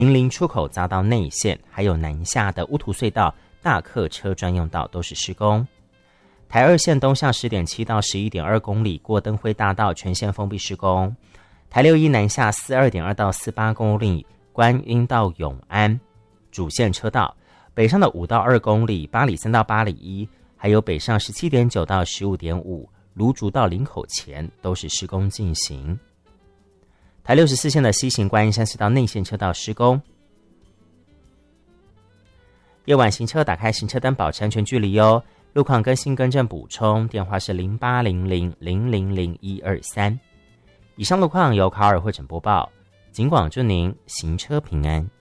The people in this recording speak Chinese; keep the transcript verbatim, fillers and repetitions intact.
云林出口匝道内线，还有南下的乌涂隧道大客车专用道都是施工。台二线东向 十点七 到 十一点二 公里过灯辉大道全线封闭施工。台六一南下 四十二点二 到四十八公里观音到永安主线车道，北上的五到二公里八里三到八里一，还有北上 十七点九 到 十五点五芦竹到林口前都是施工进行。台六十四线的西行观音山隧道内线车道施工。夜晚行车打开行车灯，保持安全距离哦。路况更新更正补充，电话是零八零零零零零一二三。以上路况由卡尔会诊播报，警广祝您行车平安。